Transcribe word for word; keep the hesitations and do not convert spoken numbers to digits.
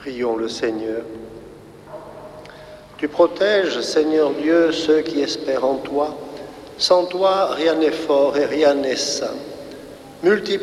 Prions le Seigneur. Tu protèges, Seigneur Dieu, ceux qui espèrent en toi. Sans toi, rien n'est fort et rien n'est saint. Multiplie